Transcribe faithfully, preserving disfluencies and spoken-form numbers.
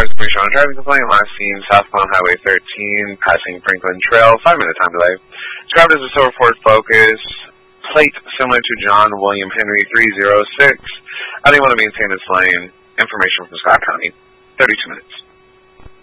information on a traffic complaint. Last seen southbound Highway thirteen, passing Franklin Trail. Five minute time delay. Described as a silver Ford Focus. Plate similar to John William Henry three oh six. I didn't want to maintain this lane. Information from Scott County. thirty-two minutes.